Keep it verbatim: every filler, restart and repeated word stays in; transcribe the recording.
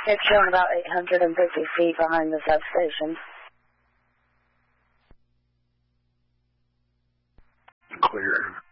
It's showing about eight hundred fifty feet behind the substation. Clear.